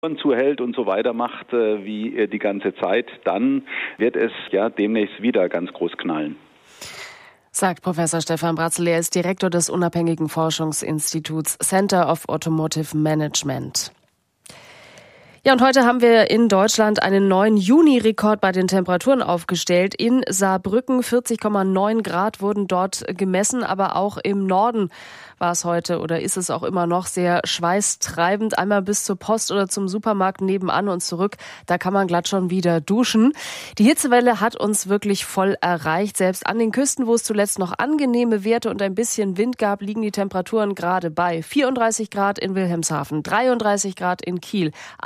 zuhält und so weitermacht wie die ganze Zeit, dann wird es demnächst wieder ganz groß knallen. Sagt Professor Stefan Bratzel. Er ist Direktor des unabhängigen Forschungsinstituts Center of Automotive Management. Ja, und heute haben wir in Deutschland einen neuen Juni-Rekord bei den Temperaturen aufgestellt. In Saarbrücken 40,9 Grad wurden dort gemessen, aber auch im Norden war es heute oder ist es auch immer noch sehr schweißtreibend. Einmal bis zur Post oder zum Supermarkt nebenan und zurück. Da kann man glatt schon wieder duschen. Die Hitzewelle hat uns wirklich voll erreicht. Selbst an den Küsten, wo es zuletzt noch angenehme Werte und ein bisschen Wind gab, liegen die Temperaturen gerade bei 34 Grad in Wilhelmshaven, 33 Grad in Kiel,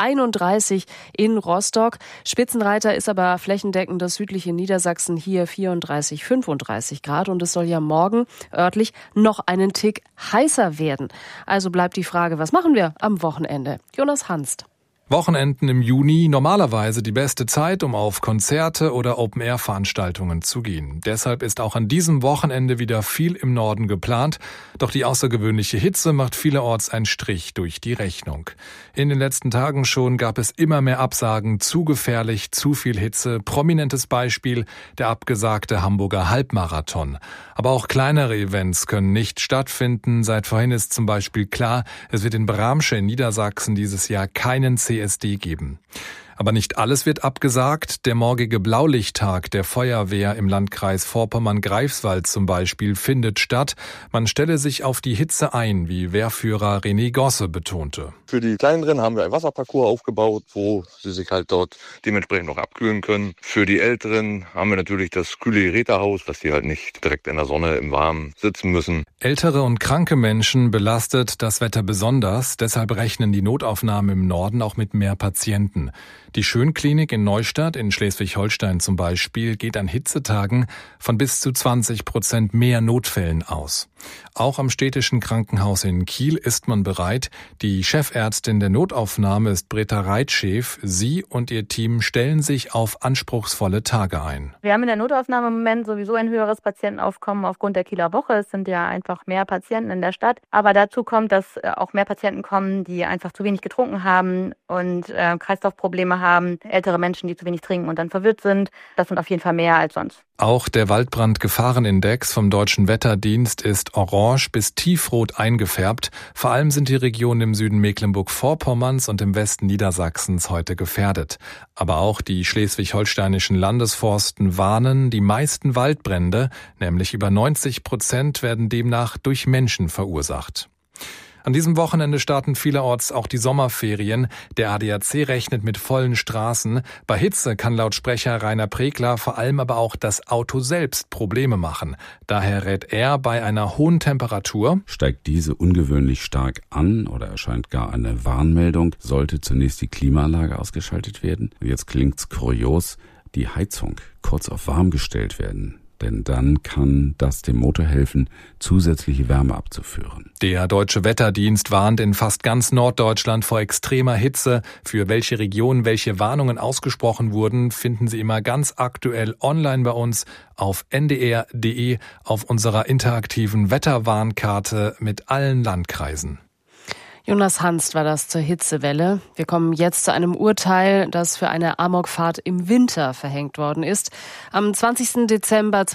31 in Rostock. Spitzenreiter ist aber flächendeckend das südliche Niedersachsen, hier 34, 35 Grad. Und es soll ja morgen örtlich noch einen Tick heißer werden. Also bleibt die Frage, was machen wir am Wochenende? Jonas Hanst. Wochenenden im Juni normalerweise die beste Zeit, um auf Konzerte oder Open-Air-Veranstaltungen zu gehen. Deshalb ist auch an diesem Wochenende wieder viel im Norden geplant. Doch die außergewöhnliche Hitze macht vielerorts einen Strich durch die Rechnung. In den letzten Tagen schon gab es immer mehr Absagen, zu gefährlich, zu viel Hitze. Prominentes Beispiel, der abgesagte Hamburger Halbmarathon. Aber auch kleinere Events können nicht stattfinden. Seit vorhin ist zum Beispiel klar, es wird in Bramsche in Niedersachsen dieses Jahr keinen CSD geben. Aber nicht alles wird abgesagt. Der morgige Blaulichttag der Feuerwehr im Landkreis Vorpommern-Greifswald zum Beispiel findet statt. Man stelle sich auf die Hitze ein, wie Wehrführer René Gosse betonte. Für die Kleineren haben wir ein Wasserparcours aufgebaut, wo sie sich halt dort dementsprechend noch abkühlen können. Für die Älteren haben wir natürlich das kühle Gerätehaus, dass die halt nicht direkt in der Sonne im Warmen sitzen müssen. Ältere und kranke Menschen belastet das Wetter besonders. Deshalb rechnen die Notaufnahmen im Norden auch mit mehr Patienten. Die Schönklinik in Neustadt in Schleswig-Holstein zum Beispiel geht an Hitzetagen von bis zu 20% mehr Notfällen aus. Auch am städtischen Krankenhaus in Kiel ist man bereit. Die Chefärztin der Notaufnahme ist Britta Reitschef. Sie und ihr Team stellen sich auf anspruchsvolle Tage ein. Wir haben in der Notaufnahme im Moment sowieso ein höheres Patientenaufkommen aufgrund der Kieler Woche. Es sind ja einfach mehr Patienten in der Stadt. Aber dazu kommt, dass auch mehr Patienten kommen, die einfach zu wenig getrunken haben und Kreislaufprobleme haben. Ältere Menschen, die zu wenig trinken und dann verwirrt sind. Das sind auf jeden Fall mehr als sonst. Auch der Waldbrandgefahrenindex vom Deutschen Wetterdienst ist orange bis tiefrot eingefärbt. Vor allem sind die Regionen im Süden Mecklenburg-Vorpommerns und im Westen Niedersachsens heute gefährdet. Aber auch die schleswig-holsteinischen Landesforsten warnen, die meisten Waldbrände, nämlich über 90%, werden demnach durch Menschen verursacht. An diesem Wochenende starten vielerorts auch die Sommerferien. Der ADAC rechnet mit vollen Straßen. Bei Hitze kann laut Sprecher Rainer Pregler vor allem aber auch das Auto selbst Probleme machen. Daher rät er, bei einer hohen Temperatur steigt diese ungewöhnlich stark an oder erscheint gar eine Warnmeldung, sollte zunächst die Klimaanlage ausgeschaltet werden. Jetzt klingt's kurios, die Heizung kurz auf warm gestellt werden. Denn dann kann das dem Motor helfen, zusätzliche Wärme abzuführen. Der Deutsche Wetterdienst warnt in fast ganz Norddeutschland vor extremer Hitze. Für welche Regionen welche Warnungen ausgesprochen wurden, finden Sie immer ganz aktuell online bei uns auf ndr.de auf unserer interaktiven Wetterwarnkarte mit allen Landkreisen. Jonas Hanst war das zur Hitzewelle. Wir kommen jetzt zu einem Urteil, das für eine Amokfahrt im Winter verhängt worden ist. Am 20. Dezember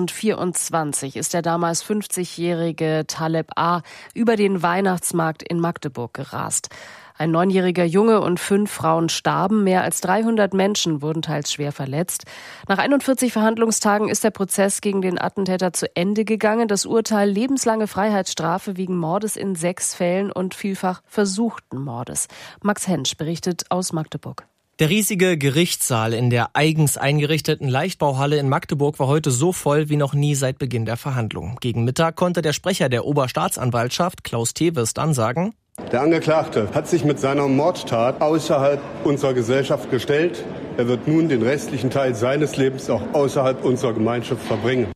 2024 ist der damals 50-jährige Taleb A. über den Weihnachtsmarkt in Magdeburg gerast. Ein 9-jähriger Junge und 5 Frauen starben. Mehr als 300 Menschen wurden teils schwer verletzt. Nach 41 Verhandlungstagen ist der Prozess gegen den Attentäter zu Ende gegangen. Das Urteil: lebenslange Freiheitsstrafe wegen Mordes in 6 Fällen und vielfach versuchten Mordes. Max Hensch berichtet aus Magdeburg. Der riesige Gerichtssaal in der eigens eingerichteten Leichtbauhalle in Magdeburg war heute so voll wie noch nie seit Beginn der Verhandlung. Gegen Mittag konnte der Sprecher der Oberstaatsanwaltschaft, Klaus Tewes, dann sagen: Der Angeklagte hat sich mit seiner Mordtat außerhalb unserer Gesellschaft gestellt. Er wird nun den restlichen Teil seines Lebens auch außerhalb unserer Gemeinschaft verbringen.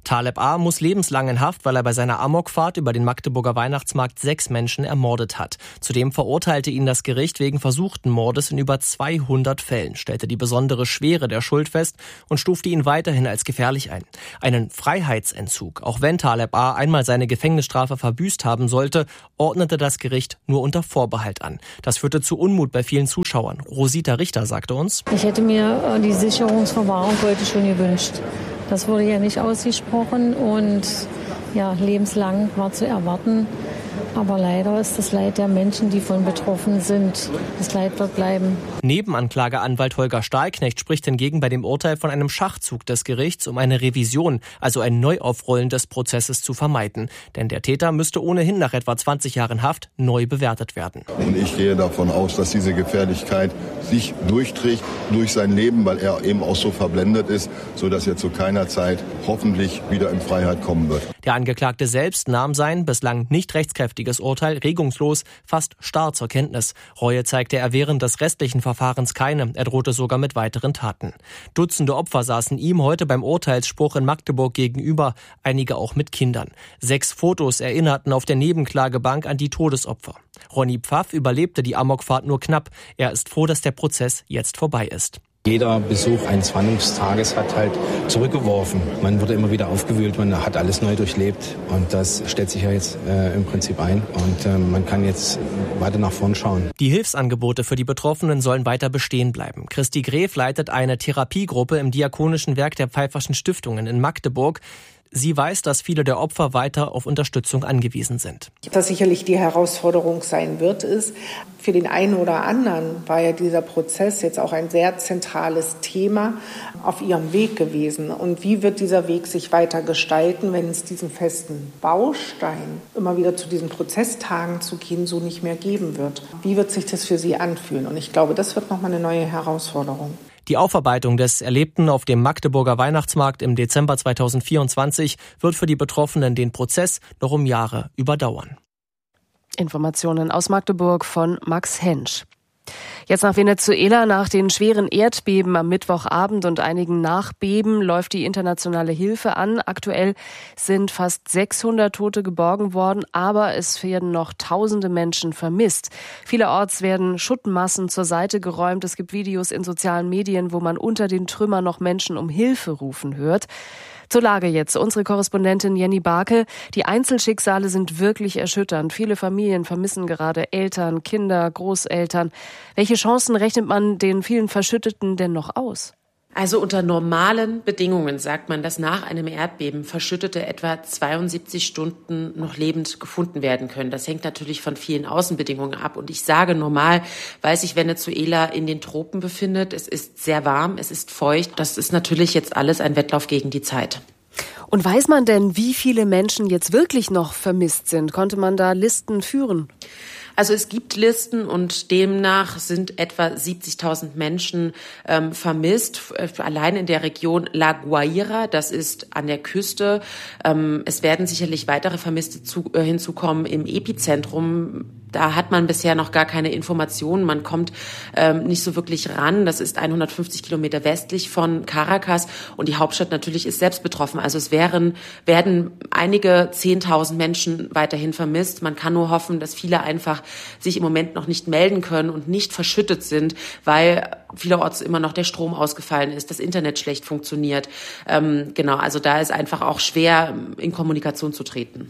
Taleb A. muss lebenslang in Haft, weil er bei seiner Amokfahrt über den Magdeburger Weihnachtsmarkt 6 Menschen ermordet hat. Zudem verurteilte ihn das Gericht wegen versuchten Mordes in über 200 Fällen, stellte die besondere Schwere der Schuld fest und stufte ihn weiterhin als gefährlich ein. Einen Freiheitsentzug, auch wenn Taleb A. einmal seine Gefängnisstrafe verbüßt haben sollte, ordnete das Gericht nur unter Vorbehalt an. Das führte zu Unmut bei vielen Zuschauern. Rosita Richter sagte uns: Ich hätte mir die Sicherungsverwahrung heute schon gewünscht. Das wurde ja nicht ausgesprochen und ja, lebenslang war zu erwarten. Aber leider ist das Leid der Menschen, die von betroffen sind. Das Leid wird bleiben. Nebenanklageanwalt Holger Stahlknecht spricht hingegen bei dem Urteil von einem Schachzug des Gerichts, um eine Revision, also ein Neuaufrollen des Prozesses zu vermeiden. Denn der Täter müsste ohnehin nach etwa 20 Jahren Haft neu bewertet werden. Und ich gehe davon aus, dass diese Gefährlichkeit sich durchträgt durch sein Leben, weil er eben auch so verblendet ist, sodass er zu keiner Zeit hoffentlich wieder in Freiheit kommen wird. Der Angeklagte selbst nahm sein bislang nicht rechtskräftiges Urteil regungslos, fast starr zur Kenntnis. Reue zeigte er während des restlichen Verfahrens keine. Er drohte sogar mit weiteren Taten. Dutzende Opfer saßen ihm heute beim Urteilsspruch in Magdeburg gegenüber, einige auch mit Kindern. 6 Fotos erinnerten auf der Nebenklagebank an die Todesopfer. Ronny Pfaff überlebte die Amokfahrt nur knapp. Er ist froh, dass der Prozess jetzt vorbei ist. Jeder Besuch eines Verhandlungstages hat halt zurückgeworfen. Man wurde immer wieder aufgewühlt, man hat alles neu durchlebt und das stellt sich ja jetzt im Prinzip ein und man kann jetzt weiter nach vorn schauen. Die Hilfsangebote für die Betroffenen sollen weiter bestehen bleiben. Christi Gref leitet eine Therapiegruppe im diakonischen Werk der Pfeifferschen Stiftungen in Magdeburg. Sie weiß, dass viele der Opfer weiter auf Unterstützung angewiesen sind. Was sicherlich die Herausforderung sein wird, ist, für den einen oder anderen war ja dieser Prozess jetzt auch ein sehr zentrales Thema auf ihrem Weg gewesen. Und wie wird dieser Weg sich weiter gestalten, wenn es diesen festen Baustein, immer wieder zu diesen Prozesstagen zu gehen, so nicht mehr geben wird? Wie wird sich das für sie anfühlen? Und ich glaube, das wird nochmal eine neue Herausforderung. Die Aufarbeitung des Erlebten auf dem Magdeburger Weihnachtsmarkt im Dezember 2024 wird für die Betroffenen den Prozess noch um Jahre überdauern. Informationen aus Magdeburg von Max Hensch. Jetzt nach Venezuela. Nach den schweren Erdbeben am Mittwochabend und einigen Nachbeben läuft die internationale Hilfe an. Aktuell sind fast 600 Tote geborgen worden, aber es werden noch tausende Menschen vermisst. Vielerorts werden Schuttmassen zur Seite geräumt. Es gibt Videos in sozialen Medien, wo man unter den Trümmern noch Menschen um Hilfe rufen hört. Zur Lage jetzt unsere Korrespondentin Jenny Barke. Die Einzelschicksale sind wirklich erschütternd. Viele Familien vermissen gerade Eltern, Kinder, Großeltern. Welche Chancen rechnet man den vielen Verschütteten denn noch aus? Also unter normalen Bedingungen sagt man, dass nach einem Erdbeben Verschüttete etwa 72 Stunden noch lebend gefunden werden können. Das hängt natürlich von vielen Außenbedingungen ab. Und ich sage normal, weil sich Venezuela in den Tropen befindet. Es ist sehr warm, es ist feucht. Das ist natürlich jetzt alles ein Wettlauf gegen die Zeit. Und weiß man denn, wie viele Menschen jetzt wirklich noch vermisst sind? Konnte man da Listen führen? Also es gibt Listen und demnach sind etwa 70.000 Menschen vermisst, allein in der Region La Guaira, das ist an der Küste. Es werden sicherlich weitere Vermisste hinzukommen im Epizentrum. Da hat man bisher noch gar keine Informationen. Man kommt nicht so wirklich ran. Das ist 150 Kilometer westlich von Caracas und die Hauptstadt natürlich ist selbst betroffen. Also es werden einige 10.000 Menschen weiterhin vermisst. Man kann nur hoffen, dass viele einfach sich im Moment noch nicht melden können und nicht verschüttet sind, weil vielerorts immer noch der Strom ausgefallen ist, das Internet schlecht funktioniert. Also da ist einfach auch schwer, in Kommunikation zu treten.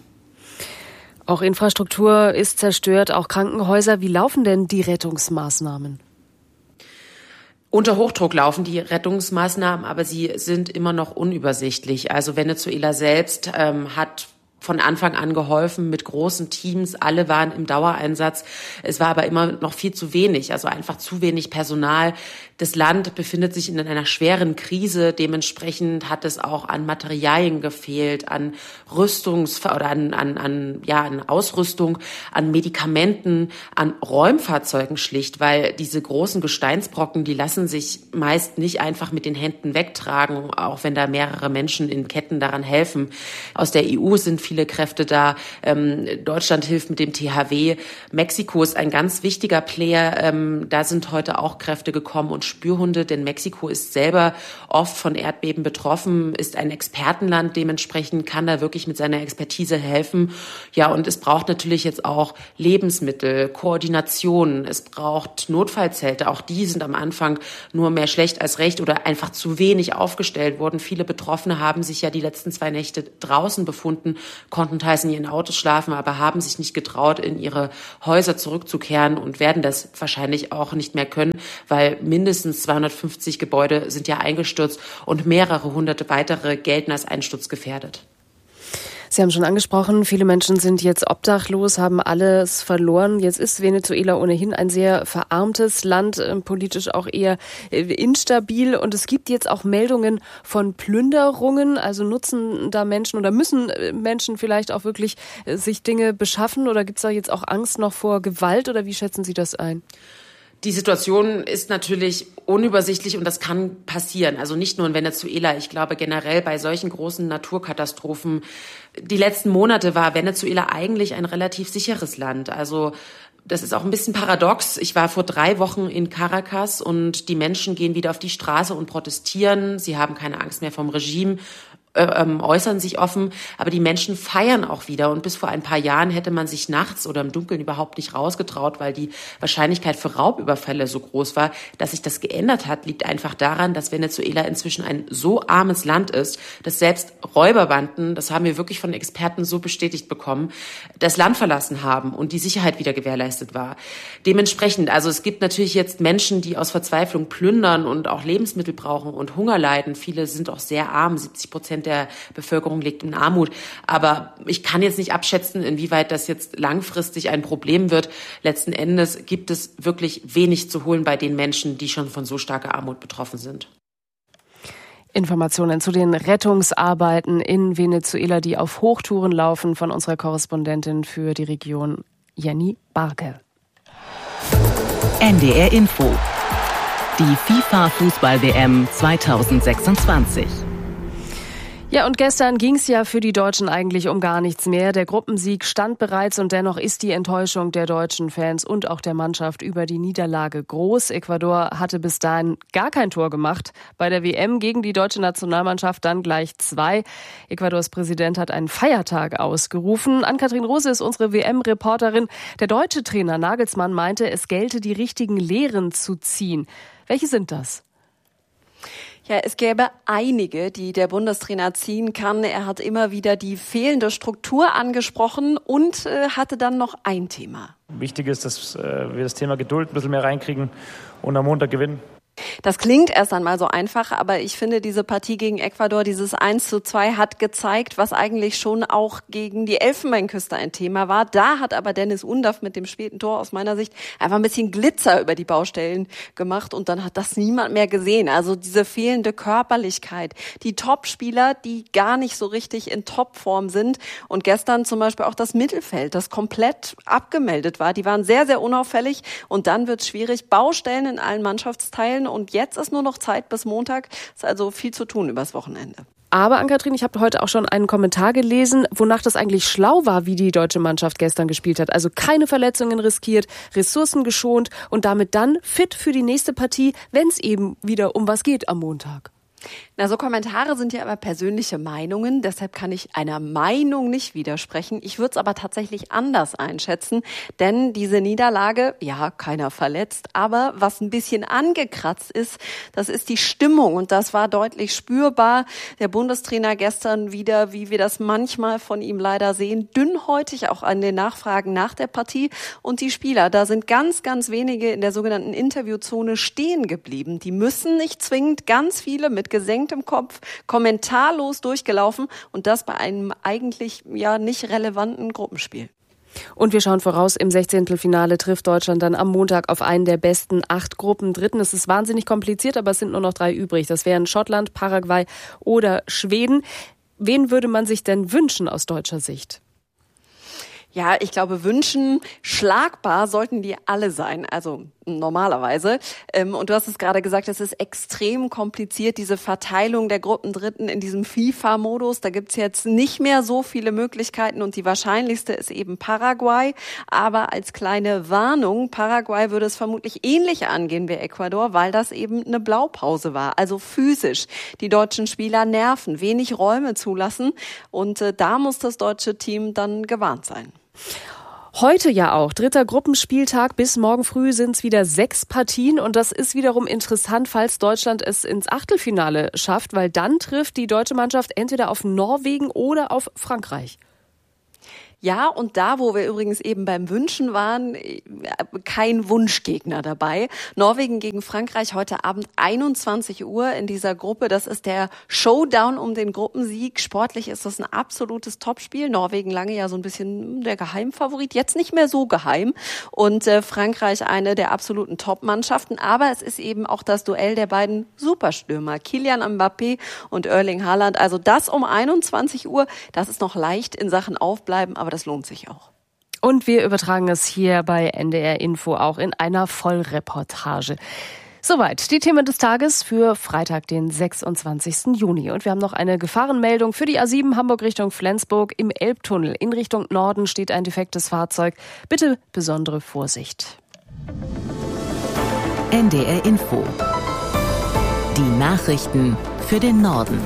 Auch Infrastruktur ist zerstört, auch Krankenhäuser. Wie laufen denn die Rettungsmaßnahmen? Unter Hochdruck laufen die Rettungsmaßnahmen, aber sie sind immer noch unübersichtlich. Also Venezuela selbst hat von Anfang an geholfen mit großen Teams. Alle waren im Dauereinsatz. Es war aber immer noch viel zu wenig, also einfach zu wenig Personal. Das Land befindet sich in einer schweren Krise. Dementsprechend hat es auch an Materialien gefehlt, an an Ausrüstung, an Medikamenten, an Räumfahrzeugen schlicht, weil diese großen Gesteinsbrocken, die lassen sich meist nicht einfach mit den Händen wegtragen, auch wenn da mehrere Menschen in Ketten daran helfen. Aus der EU sind viele viele Kräfte da. Deutschland hilft mit dem THW. Mexiko ist ein ganz wichtiger Player. Da sind heute auch Kräfte gekommen und Spürhunde, denn Mexiko ist selber oft von Erdbeben betroffen, ist ein Expertenland, dementsprechend kann da wirklich mit seiner Expertise helfen. Ja, und es braucht natürlich jetzt auch Lebensmittel, Koordination, es braucht Notfallzelte. Auch die sind am Anfang nur mehr schlecht als recht oder einfach zu wenig aufgestellt worden. Viele Betroffene haben sich ja die letzten 2 Nächte draußen befunden, konnten teils in ihren Autos schlafen, aber haben sich nicht getraut, in ihre Häuser zurückzukehren und werden das wahrscheinlich auch nicht mehr können, weil mindestens 250 Gebäude sind ja eingestürzt und mehrere hunderte weitere gelten als einsturzgefährdet. Sie haben schon angesprochen, viele Menschen sind jetzt obdachlos, haben alles verloren. Jetzt ist Venezuela ohnehin ein sehr verarmtes Land, politisch auch eher instabil. Und es gibt jetzt auch Meldungen von Plünderungen. Also nutzen da Menschen oder müssen Menschen vielleicht auch wirklich sich Dinge beschaffen? Oder gibt es da jetzt auch Angst noch vor Gewalt? Oder wie schätzen Sie das ein? Die Situation ist natürlich unübersichtlich und das kann passieren. Also nicht nur in Venezuela. Ich glaube generell bei solchen großen Naturkatastrophen. Die letzten Monate war Venezuela eigentlich ein relativ sicheres Land. Also das ist auch ein bisschen paradox. Ich war vor 3 Wochen in Caracas und die Menschen gehen wieder auf die Straße und protestieren. Sie haben keine Angst mehr vom Regime, äußern sich offen, aber die Menschen feiern auch wieder. Und bis vor ein paar Jahren hätte man sich nachts oder im Dunkeln überhaupt nicht rausgetraut, weil die Wahrscheinlichkeit für Raubüberfälle so groß war. Dass sich das geändert hat, liegt einfach daran, dass Venezuela inzwischen ein so armes Land ist, dass selbst Räuberbanden, das haben wir wirklich von Experten so bestätigt bekommen, das Land verlassen haben und die Sicherheit wieder gewährleistet war. Dementsprechend, also es gibt natürlich jetzt Menschen, die aus Verzweiflung plündern und auch Lebensmittel brauchen und Hunger leiden. Viele sind auch sehr arm, 70% der Bevölkerung lebt in Armut. Aber ich kann jetzt nicht abschätzen, inwieweit das jetzt langfristig ein Problem wird. Letzten Endes gibt es wirklich wenig zu holen bei den Menschen, die schon von so starker Armut betroffen sind. Informationen zu den Rettungsarbeiten in Venezuela, die auf Hochtouren laufen, von unserer Korrespondentin für die Region, Jenny Barke. NDR Info. Die FIFA-Fußball-WM 2026. Ja, und gestern ging es ja für die Deutschen eigentlich um gar nichts mehr. Der Gruppensieg stand bereits und dennoch ist die Enttäuschung der deutschen Fans und auch der Mannschaft über die Niederlage groß. Ecuador hatte bis dahin gar kein Tor gemacht. Bei der WM gegen die deutsche Nationalmannschaft dann gleich 2. Ecuadors Präsident hat einen Feiertag ausgerufen. Ann-Kathrin Rose ist unsere WM-Reporterin. Der deutsche Trainer Nagelsmann meinte, es gelte, die richtigen Lehren zu ziehen. Welche sind das? Ja, es gäbe einige, die der Bundestrainer ziehen kann. Er hat immer wieder die fehlende Struktur angesprochen und hatte dann noch ein Thema. Wichtig ist, dass wir das Thema Geduld ein bisschen mehr reinkriegen und am Montag gewinnen. Das klingt erst einmal so einfach, aber ich finde, diese Partie gegen Ecuador, dieses 1:2, hat gezeigt, was eigentlich schon auch gegen die Elfenbeinküste ein Thema war. Da hat aber Dennis Undaff mit dem späten Tor aus meiner Sicht einfach ein bisschen Glitzer über die Baustellen gemacht und dann hat das niemand mehr gesehen. Also diese fehlende Körperlichkeit, die Topspieler, die gar nicht so richtig in Topform sind und gestern zum Beispiel auch das Mittelfeld, das komplett abgemeldet war. Die waren sehr, sehr unauffällig und dann wird es schwierig. Baustellen in allen Mannschaftsteilen. Und jetzt ist nur noch Zeit bis Montag. Es ist also viel zu tun übers Wochenende. Aber Ann-Kathrin, ich habe heute auch schon einen Kommentar gelesen, wonach das eigentlich schlau war, wie die deutsche Mannschaft gestern gespielt hat. Also keine Verletzungen riskiert, Ressourcen geschont und damit dann fit für die nächste Partie, wenn es eben wieder um was geht am Montag. Na, so Kommentare sind ja aber persönliche Meinungen, deshalb kann ich einer Meinung nicht widersprechen. Ich würde es aber tatsächlich anders einschätzen, denn diese Niederlage, ja, keiner verletzt, aber was ein bisschen angekratzt ist, das ist die Stimmung und das war deutlich spürbar. Der Bundestrainer gestern wieder, wie wir das manchmal von ihm leider sehen, dünnhäutig auch an den Nachfragen nach der Partie und die Spieler, da sind ganz, ganz wenige in der sogenannten Interviewzone stehen geblieben. Die müssen nicht zwingend, ganz viele mit gesenktem Kopf, kommentarlos durchgelaufen und das bei einem eigentlich ja nicht relevanten Gruppenspiel. Und wir schauen voraus, im 16. Finale trifft Deutschland dann am Montag auf einen der besten 8 Gruppendritten. Es ist wahnsinnig kompliziert, aber es sind nur noch 3 übrig. Das wären Schottland, Paraguay oder Schweden. Wen würde man sich denn wünschen aus deutscher Sicht? Ja, ich glaube, wünschen, schlagbar sollten die alle sein. Also normalerweise. Und du hast es gerade gesagt, es ist extrem kompliziert, diese Verteilung der Gruppendritten in diesem FIFA-Modus. Da gibt's jetzt nicht mehr so viele Möglichkeiten und die wahrscheinlichste ist eben Paraguay. Aber als kleine Warnung, Paraguay würde es vermutlich ähnlich angehen wie Ecuador, weil das eben eine Blaupause war. Also physisch die deutschen Spieler nerven, wenig Räume zulassen und da muss das deutsche Team dann gewarnt sein. Heute ja auch, 3. Gruppenspieltag, bis morgen früh sind es wieder 6 Partien und das ist wiederum interessant, falls Deutschland es ins Achtelfinale schafft, weil dann trifft die deutsche Mannschaft entweder auf Norwegen oder auf Frankreich. Ja, und da, wo wir übrigens eben beim Wünschen waren, kein Wunschgegner dabei. Norwegen gegen Frankreich heute Abend 21 Uhr in dieser Gruppe. Das ist der Showdown um den Gruppensieg. Sportlich ist das ein absolutes Topspiel. Norwegen lange ja so ein bisschen der Geheimfavorit, jetzt nicht mehr so geheim. Und Frankreich eine der absoluten Top-Mannschaften. Aber es ist eben auch das Duell der beiden Superstürmer, Kylian Mbappé und Erling Haaland. Also das um 21 Uhr, das ist noch leicht in Sachen Aufbleiben, aber das lohnt sich auch. Und wir übertragen es hier bei NDR Info auch in einer Vollreportage. Soweit die Themen des Tages für Freitag, den 26. Juni. Und wir haben noch eine Gefahrenmeldung für die A7 Hamburg Richtung Flensburg. Im Elbtunnel in Richtung Norden steht ein defektes Fahrzeug. Bitte besondere Vorsicht. NDR Info. Die Nachrichten für den Norden.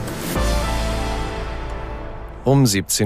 Um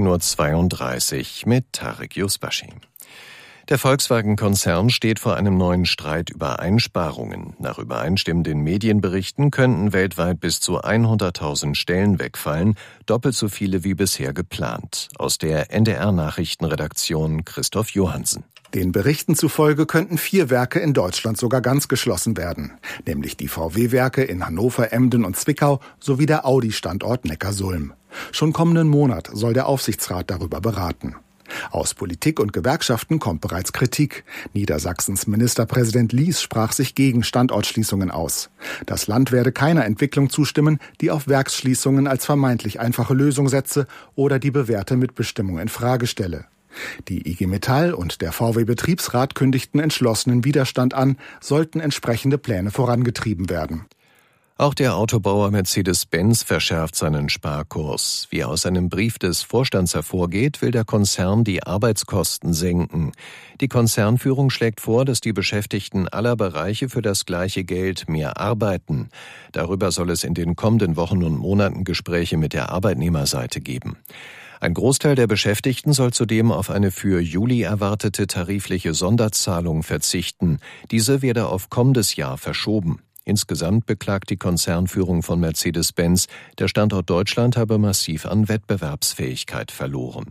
17.32 Uhr mit Tarek Yusbashi. Der Volkswagen-Konzern steht vor einem neuen Streit über Einsparungen. Nach übereinstimmenden Medienberichten könnten weltweit bis zu 100.000 Stellen wegfallen, doppelt so viele wie bisher geplant. Aus der NDR-Nachrichtenredaktion Christoph Johansen. Den Berichten zufolge könnten 4 Werke in Deutschland sogar ganz geschlossen werden, nämlich die VW-Werke in Hannover, Emden und Zwickau sowie der Audi-Standort Neckarsulm. Schon kommenden Monat soll der Aufsichtsrat darüber beraten. Aus Politik und Gewerkschaften kommt bereits Kritik. Niedersachsens Ministerpräsident Lies sprach sich gegen Standortschließungen aus. Das Land werde keiner Entwicklung zustimmen, die auf Werksschließungen als vermeintlich einfache Lösung setze oder die bewährte Mitbestimmung in Frage stelle. Die IG Metall und der VW-Betriebsrat kündigten entschlossenen Widerstand an, sollten entsprechende Pläne vorangetrieben werden. Auch der Autobauer Mercedes-Benz verschärft seinen Sparkurs. Wie aus einem Brief des Vorstands hervorgeht, will der Konzern die Arbeitskosten senken. Die Konzernführung schlägt vor, dass die Beschäftigten aller Bereiche für das gleiche Geld mehr arbeiten. Darüber soll es in den kommenden Wochen und Monaten Gespräche mit der Arbeitnehmerseite geben. Ein Großteil der Beschäftigten soll zudem auf eine für Juli erwartete tarifliche Sonderzahlung verzichten. Diese werde auf kommendes Jahr verschoben. Insgesamt beklagt die Konzernführung von Mercedes-Benz, der Standort Deutschland habe massiv an Wettbewerbsfähigkeit verloren.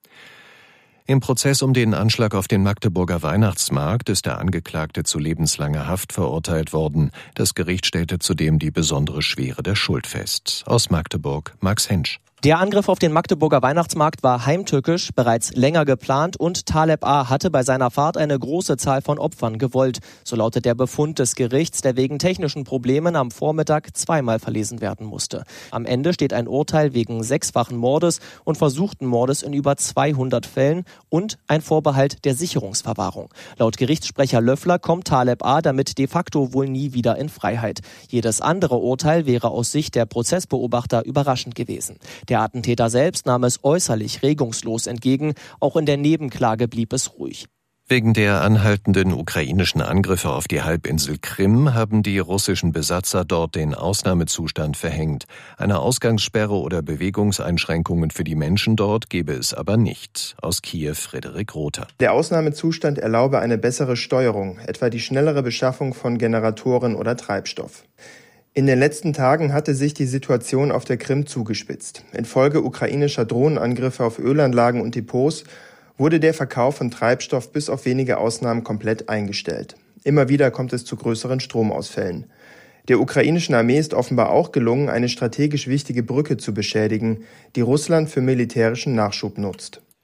Im Prozess um den Anschlag auf den Magdeburger Weihnachtsmarkt ist der Angeklagte zu lebenslanger Haft verurteilt worden. Das Gericht stellte zudem die besondere Schwere der Schuld fest. Aus Magdeburg, Max Hensch. Der Angriff auf den Magdeburger Weihnachtsmarkt war heimtückisch, bereits länger geplant und Taleb A. hatte bei seiner Fahrt eine große Zahl von Opfern gewollt. So lautet der Befund des Gerichts, der wegen technischen Problemen am Vormittag 2-mal verlesen werden musste. Am Ende steht ein Urteil wegen 6-fachen Mordes und versuchten Mordes in über 200 Fällen und ein Vorbehalt der Sicherungsverwahrung. Laut Gerichtssprecher Löffler kommt Taleb A. damit de facto wohl nie wieder in Freiheit. Jedes andere Urteil wäre aus Sicht der Prozessbeobachter überraschend gewesen. Der Attentäter selbst nahm es äußerlich regungslos entgegen, auch in der Nebenklage blieb es ruhig. Wegen der anhaltenden ukrainischen Angriffe auf die Halbinsel Krim haben die russischen Besatzer dort den Ausnahmezustand verhängt. Eine Ausgangssperre oder Bewegungseinschränkungen für die Menschen dort gebe es aber nicht. Aus Kiew Frederik Rother. Der Ausnahmezustand erlaube eine bessere Steuerung, etwa die schnellere Beschaffung von Generatoren oder Treibstoff. In den letzten Tagen hatte sich die Situation auf der Krim zugespitzt. Infolge ukrainischer Drohnenangriffe auf Ölanlagen und Depots wurde der Verkauf von Treibstoff bis auf wenige Ausnahmen komplett eingestellt. Immer wieder kommt es zu größeren Stromausfällen. Der ukrainischen Armee ist offenbar auch gelungen, eine strategisch wichtige Brücke zu beschädigen, die Russland für militärischen Nachschub nutzt.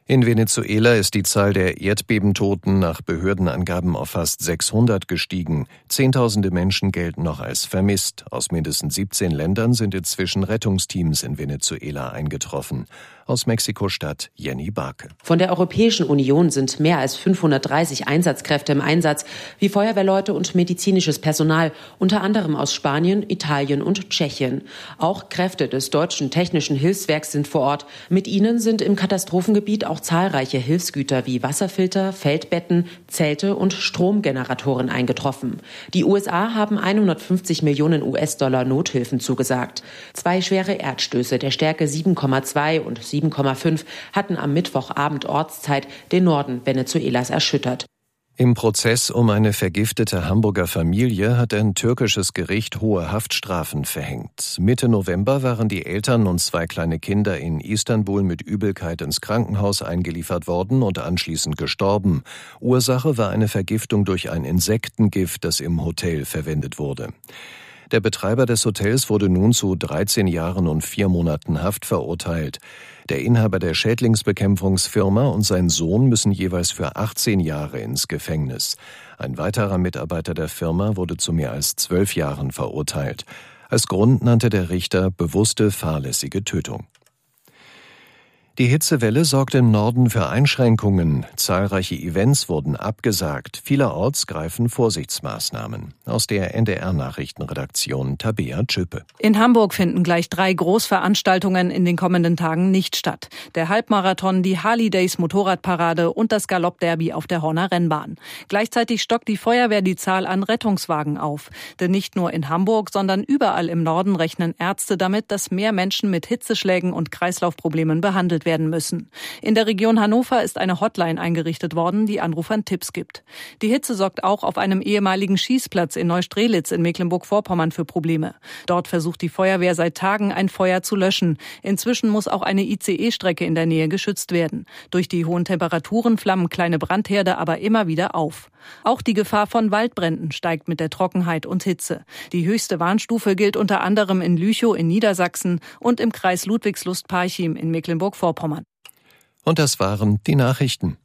In Venezuela ist die Zahl der Erdbebentoten nach Behördenangaben auf fast 600 gestiegen. Zehntausende Menschen gelten noch als vermisst. Aus mindestens 17 Ländern sind inzwischen Rettungsteams in Venezuela eingetroffen. Aus Mexiko-Stadt Jenny Barke. Von der Europäischen Union sind mehr als 530 Einsatzkräfte im Einsatz, wie Feuerwehrleute und medizinisches Personal, unter anderem aus Spanien, Italien und Tschechien. Auch Kräfte des Deutschen Technischen Hilfswerks sind vor Ort. Mit ihnen sind im Katastrophengebiet auch zahlreiche Hilfsgüter wie Wasserfilter, Feldbetten, Zelte und Stromgeneratoren eingetroffen. Die USA haben 150 Millionen US-Dollar Nothilfen zugesagt. 2 schwere Erdstöße der Stärke 7,2 und 7,5 hatten am Mittwochabend Ortszeit den Norden Venezuelas erschüttert. Im Prozess um eine vergiftete Hamburger Familie hat ein türkisches Gericht hohe Haftstrafen verhängt. Mitte November waren die Eltern und 2 kleine Kinder in Istanbul mit Übelkeit ins Krankenhaus eingeliefert worden und anschließend gestorben. Ursache war eine Vergiftung durch ein Insektengift, das im Hotel verwendet wurde. Der Betreiber des Hotels wurde nun zu 13 Jahren und 4 Monaten Haft verurteilt. Der Inhaber der Schädlingsbekämpfungsfirma und sein Sohn müssen jeweils für 18 Jahre ins Gefängnis. Ein weiterer Mitarbeiter der Firma wurde zu mehr als 12 Jahren verurteilt. Als Grund nannte der Richter bewusste fahrlässige Tötung. Die Hitzewelle sorgt im Norden für Einschränkungen. Zahlreiche Events wurden abgesagt. Vielerorts greifen Vorsichtsmaßnahmen. Aus der NDR-Nachrichtenredaktion Tabea Tschöpe. In Hamburg finden gleich 3 Großveranstaltungen in den kommenden Tagen nicht statt. Der Halbmarathon, die Harley-Days Motorradparade und das Galoppderby auf der Horner Rennbahn. Gleichzeitig stockt die Feuerwehr die Zahl an Rettungswagen auf. Denn nicht nur in Hamburg, sondern überall im Norden rechnen Ärzte damit, dass mehr Menschen mit Hitzeschlägen und Kreislaufproblemen behandelt werden müssen. In der Region Hannover ist eine Hotline eingerichtet worden, die Anrufern Tipps gibt. Die Hitze sorgt auch auf einem ehemaligen Schießplatz in Neustrelitz in Mecklenburg-Vorpommern für Probleme. Dort versucht die Feuerwehr seit Tagen, ein Feuer zu löschen. Inzwischen muss auch eine ICE-Strecke in der Nähe geschützt werden. Durch die hohen Temperaturen flammen kleine Brandherde aber immer wieder auf. Auch die Gefahr von Waldbränden steigt mit der Trockenheit und Hitze. Die höchste Warnstufe gilt unter anderem in Lüchow in Niedersachsen und im Kreis Ludwigslust-Parchim in Mecklenburg-Vorpommern. Und das waren die Nachrichten.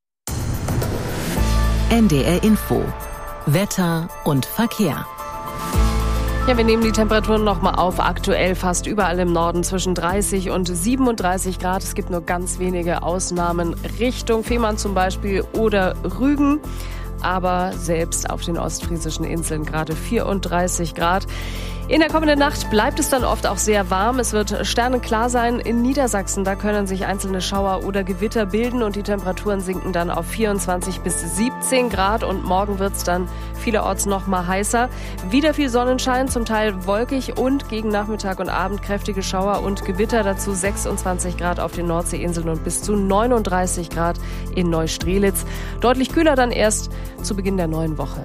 NDR Info. Wetter und Verkehr. Ja, wir nehmen die Temperaturen nochmal auf. Aktuell fast überall im Norden zwischen 30 und 37 Grad. Es gibt nur ganz wenige Ausnahmen Richtung Fehmarn zum Beispiel oder Rügen. Aber selbst auf den ostfriesischen Inseln gerade 34 Grad. In der kommenden Nacht bleibt es dann oft auch sehr warm. Es wird sternenklar sein in Niedersachsen. Da können sich einzelne Schauer oder Gewitter bilden und die Temperaturen sinken dann auf 24 bis 17 Grad. Und morgen wird es dann vielerorts noch mal heißer. Wieder viel Sonnenschein, zum Teil wolkig und gegen Nachmittag und Abend kräftige Schauer und Gewitter. Dazu 26 Grad auf den Nordseeinseln und bis zu 39 Grad in Neustrelitz. Deutlich kühler dann erst zu Beginn der neuen Woche.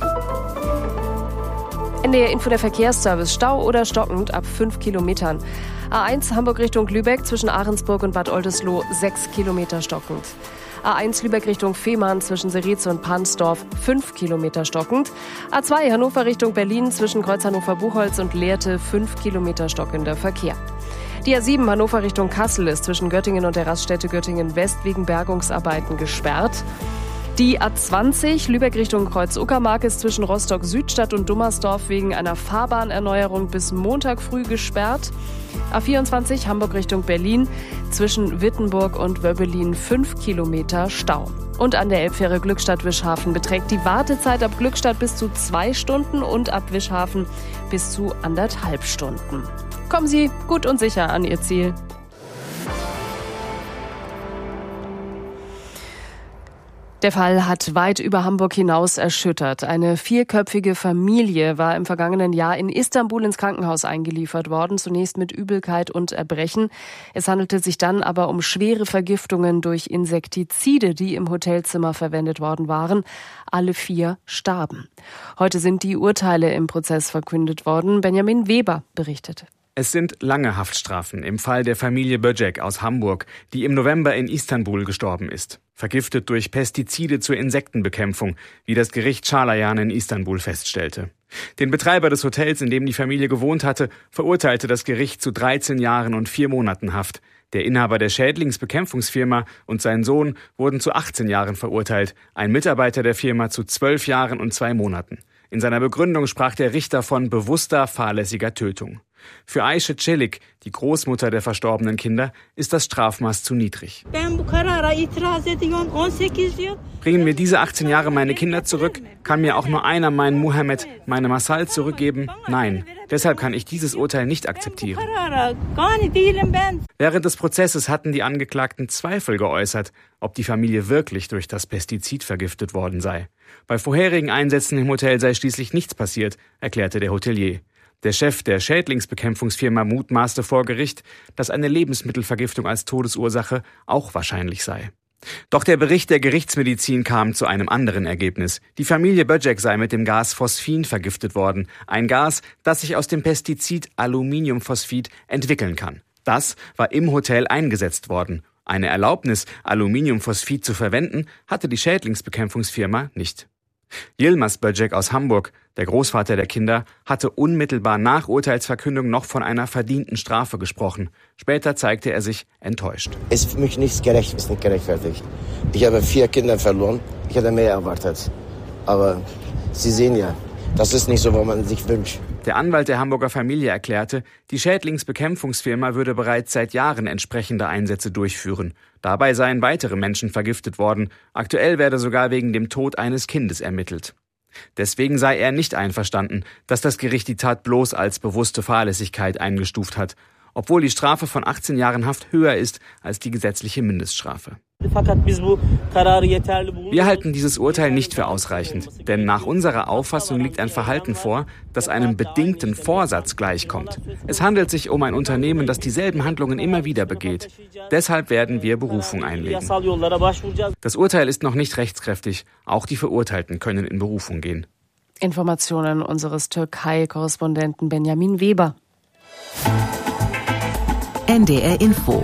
NDR Info, der Verkehrsservice. Stau oder stockend ab 5 Kilometern. A1 Hamburg Richtung Lübeck zwischen Ahrensburg und Bad Oldesloe 6 Kilometer stockend. A1 Lübeck Richtung Fehmarn zwischen Serize und Pansdorf 5 Kilometer stockend. A2 Hannover Richtung Berlin zwischen Kreuz Hannover-Buchholz und Lehrte 5 Kilometer stockender Verkehr. Die A7 Hannover Richtung Kassel ist zwischen Göttingen und der Raststätte Göttingen West wegen Bergungsarbeiten gesperrt. Die A20 Lübeck Richtung Kreuz-Uckermark ist zwischen Rostock-Südstadt und Dummersdorf wegen einer Fahrbahnerneuerung bis Montag früh gesperrt. A24 Hamburg Richtung Berlin zwischen Wittenburg und Wöbbelin 5 Kilometer Stau. Und an der Elbfähre Glückstadt-Wischhafen beträgt die Wartezeit ab Glückstadt bis zu 2 Stunden und ab Wischhafen bis zu 1,5 Stunden. Kommen Sie gut und sicher an Ihr Ziel. Der Fall hat weit über Hamburg hinaus erschüttert. Eine 4-köpfige Familie war im vergangenen Jahr in Istanbul ins Krankenhaus eingeliefert worden, zunächst mit Übelkeit und Erbrechen. Es handelte sich dann aber um schwere Vergiftungen durch Insektizide, die im Hotelzimmer verwendet worden waren. Alle 4 starben. Heute sind die Urteile im Prozess verkündet worden. Benjamin Weber berichtete. Es sind lange Haftstrafen im Fall der Familie Böcek aus Hamburg, die im November in Istanbul gestorben ist. Vergiftet durch Pestizide zur Insektenbekämpfung, wie das Gericht Çağlayan in Istanbul feststellte. Den Betreiber des Hotels, in dem die Familie gewohnt hatte, verurteilte das Gericht zu 13 Jahren und 4 Monaten Haft. Der Inhaber der Schädlingsbekämpfungsfirma und sein Sohn wurden zu 18 Jahren verurteilt, ein Mitarbeiter der Firma zu 12 Jahren und 2 Monaten. In seiner Begründung sprach der Richter von bewusster, fahrlässiger Tötung. Für Aisha Celik, die Großmutter der verstorbenen Kinder, ist das Strafmaß zu niedrig. Bringen mir diese 18 Jahre meine Kinder zurück? Kann mir auch nur einer meinen Muhammad, meine Masal zurückgeben? Nein. Deshalb kann ich dieses Urteil nicht akzeptieren. Während des Prozesses hatten die Angeklagten Zweifel geäußert, ob die Familie wirklich durch das Pestizid vergiftet worden sei. Bei vorherigen Einsätzen im Hotel sei schließlich nichts passiert, erklärte der Hotelier. Der Chef der Schädlingsbekämpfungsfirma mutmaßte vor Gericht, dass eine Lebensmittelvergiftung als Todesursache auch wahrscheinlich sei. Doch der Bericht der Gerichtsmedizin kam zu einem anderen Ergebnis. Die Familie Böcek sei mit dem Gas Phosphin vergiftet worden. Ein Gas, das sich aus dem Pestizid Aluminiumphosphid entwickeln kann. Das war im Hotel eingesetzt worden. Eine Erlaubnis, Aluminiumphosphid zu verwenden, hatte die Schädlingsbekämpfungsfirma nicht. Yilmaz Böcek aus Hamburg, der Großvater der Kinder, hatte unmittelbar nach Urteilsverkündung noch von einer verdienten Strafe gesprochen. Später zeigte er sich enttäuscht. Es ist für mich nicht gerechtfertigt. Ich habe 4 Kinder verloren. Ich hätte mehr erwartet. Aber Sie sehen ja, das ist nicht so, was man sich wünscht. Der Anwalt der Hamburger Familie erklärte, die Schädlingsbekämpfungsfirma würde bereits seit Jahren entsprechende Einsätze durchführen. Dabei seien weitere Menschen vergiftet worden. Aktuell werde sogar wegen dem Tod eines Kindes ermittelt. Deswegen sei er nicht einverstanden, dass das Gericht die Tat bloß als bewusste Fahrlässigkeit eingestuft hat, obwohl die Strafe von 18 Jahren Haft höher ist als die gesetzliche Mindeststrafe. Wir halten dieses Urteil nicht für ausreichend, denn nach unserer Auffassung liegt ein Verhalten vor, das einem bedingten Vorsatz gleichkommt. Es handelt sich um ein Unternehmen, das dieselben Handlungen immer wieder begeht. Deshalb werden wir Berufung einlegen. Das Urteil ist noch nicht rechtskräftig. Auch die Verurteilten können in Berufung gehen. Informationen unseres Türkei-Korrespondenten Benjamin Weber. NDR Info.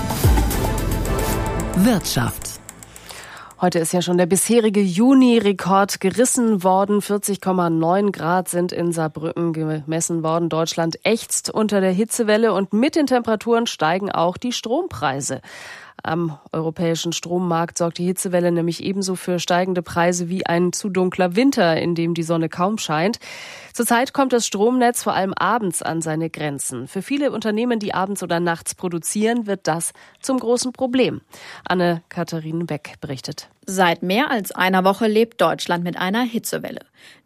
Wirtschaft. Heute ist ja schon der bisherige Juni-Rekord gerissen worden. 40,9 Grad sind in Saarbrücken gemessen worden. Deutschland ächzt unter der Hitzewelle und mit den Temperaturen steigen auch die Strompreise. Am europäischen Strommarkt sorgt die Hitzewelle nämlich ebenso für steigende Preise wie ein zu dunkler Winter, in dem die Sonne kaum scheint. Zurzeit kommt das Stromnetz vor allem abends an seine Grenzen. Für viele Unternehmen, die abends oder nachts produzieren, wird das zum großen Problem. Anne-Katharine Beck berichtet. Seit mehr als einer Woche lebt Deutschland mit einer Hitzewelle.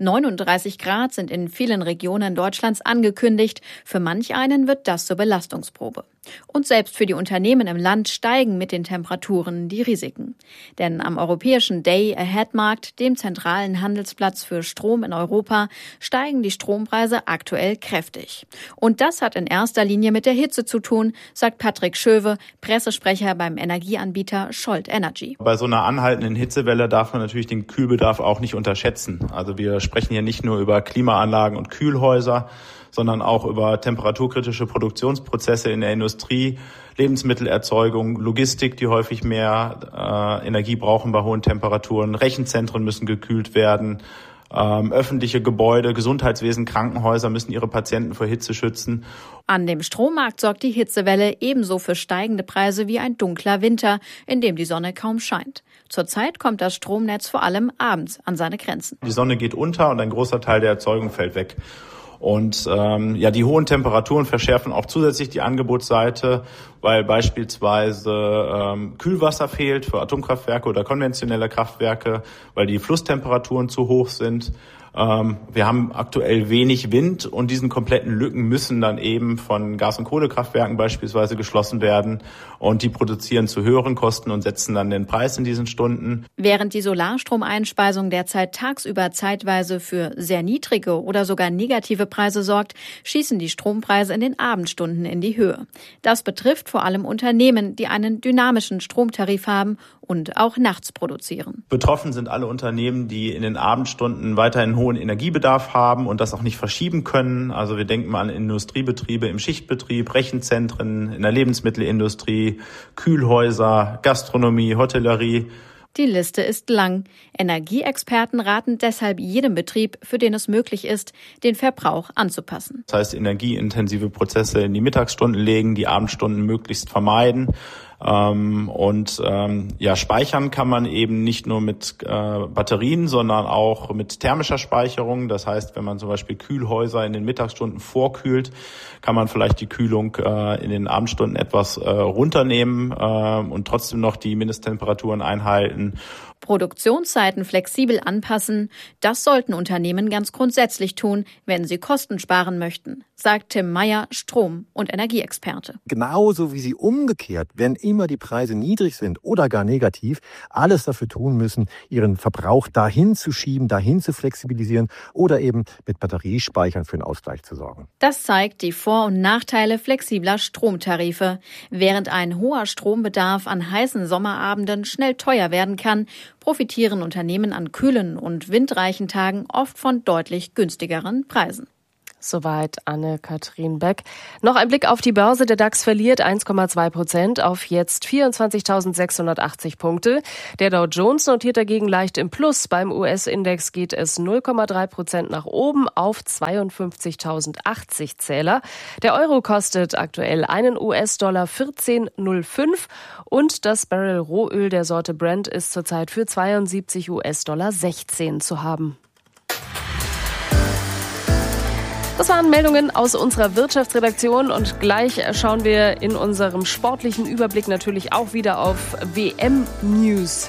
39 Grad sind in vielen Regionen Deutschlands angekündigt. Für manch einen wird das zur Belastungsprobe. Und selbst für die Unternehmen im Land steigen mit den Temperaturen die Risiken. Denn am europäischen Day-Ahead-Markt, dem zentralen Handelsplatz für Strom in Europa, steigen die Strompreise aktuell kräftig. Und das hat in erster Linie mit der Hitze zu tun, sagt Patrick Schöwe, Pressesprecher beim Energieanbieter Scholt Energy. Bei so einer anhaltenden Hitzewelle darf man natürlich den Kühlbedarf auch nicht unterschätzen. Also wir sprechen hier nicht nur über Klimaanlagen und Kühlhäuser, sondern auch über temperaturkritische Produktionsprozesse in der Industrie, Lebensmittelerzeugung, Logistik, die häufig mehr Energie brauchen bei hohen Temperaturen. Rechenzentren müssen gekühlt werden. Öffentliche Gebäude, Gesundheitswesen, Krankenhäuser müssen ihre Patienten vor Hitze schützen. An dem Strommarkt sorgt die Hitzewelle ebenso für steigende Preise wie ein dunkler Winter, in dem die Sonne kaum scheint. Zurzeit kommt das Stromnetz vor allem abends an seine Grenzen. Die Sonne geht unter und ein großer Teil der Erzeugung fällt weg. Und die hohen Temperaturen verschärfen auch zusätzlich die Angebotsseite, weil beispielsweise Kühlwasser fehlt für Atomkraftwerke oder konventionelle Kraftwerke, weil die Flusstemperaturen zu hoch sind. Wir haben aktuell wenig Wind und diesen kompletten Lücken müssen dann eben von Gas- und Kohlekraftwerken beispielsweise geschlossen werden. Und die produzieren zu höheren Kosten und setzen dann den Preis in diesen Stunden. Während die Solarstromeinspeisung derzeit tagsüber zeitweise für sehr niedrige oder sogar negative Preise sorgt, schießen die Strompreise in den Abendstunden in die Höhe. Das betrifft vor allem Unternehmen, die einen dynamischen Stromtarif haben und auch nachts produzieren. Betroffen sind alle Unternehmen, die in den Abendstunden weiterhin hohen Energiebedarf haben und das auch nicht verschieben können. Also wir denken mal an Industriebetriebe im Schichtbetrieb, Rechenzentren, in der Lebensmittelindustrie, Kühlhäuser, Gastronomie, Hotellerie. Die Liste ist lang. Energieexperten raten deshalb jedem Betrieb, für den es möglich ist, den Verbrauch anzupassen. Das heißt, energieintensive Prozesse in die Mittagsstunden legen, die Abendstunden möglichst vermeiden. Speichern kann man eben nicht nur mit Batterien, sondern auch mit thermischer Speicherung. Das heißt, wenn man zum Beispiel Kühlhäuser in den Mittagsstunden vorkühlt, kann man vielleicht die Kühlung in den Abendstunden etwas runternehmen und trotzdem noch die Mindesttemperaturen einhalten. Produktionszeiten flexibel anpassen, das sollten Unternehmen ganz grundsätzlich tun, wenn sie Kosten sparen möchten, sagt Tim Meyer, Strom- und Energieexperte. Genauso wie sie umgekehrt, wenn immer die Preise niedrig sind oder gar negativ, alles dafür tun müssen, ihren Verbrauch dahin zu schieben, dahin zu flexibilisieren oder eben mit Batteriespeichern für einen Ausgleich zu sorgen. Das zeigt die Vor- und Nachteile flexibler Stromtarife. Während ein hoher Strombedarf an heißen Sommerabenden schnell teuer werden kann, profitieren Unternehmen an kühlen und windreichen Tagen oft von deutlich günstigeren Preisen. Soweit Anne-Kathrin Beck. Noch ein Blick auf die Börse. Der DAX verliert 1,2% auf jetzt 24.680 Punkte. Der Dow Jones notiert dagegen leicht im Plus. Beim US-Index geht es 0,3% nach oben auf 52.080 Zähler. Der Euro kostet aktuell einen US-Dollar 14,05 und das Barrel Rohöl der Sorte Brent ist zurzeit für 72 US-Dollar 16 zu haben. Das waren Meldungen aus unserer Wirtschaftsredaktion und gleich schauen wir in unserem sportlichen Überblick natürlich auch wieder auf WM-News.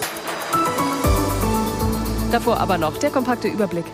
Davor aber noch der kompakte Überblick.